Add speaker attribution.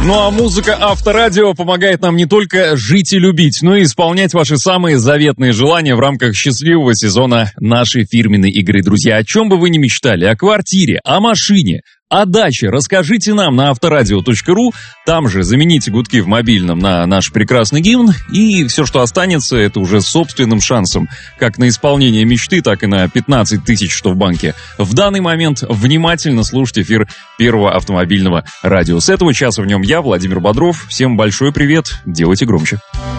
Speaker 1: Ну а музыка Авторадио помогает нам не только жить и любить, но и исполнять ваши самые заветные желания в рамках счастливого сезона нашей фирменной игры. Друзья, о чем бы вы ни мечтали, о квартире, о машине, о даче, расскажите нам на авторадио.ру, там же замените гудки в мобильном на наш прекрасный гимн, и все, что останется, это уже собственным шансом, как на исполнение мечты, так и на 15 тысяч, что в банке. В данный момент внимательно слушайте эфир первого автомобильного радио. С этого часа в нем я, Владимир Бодров. Всем большой привет, делайте громче.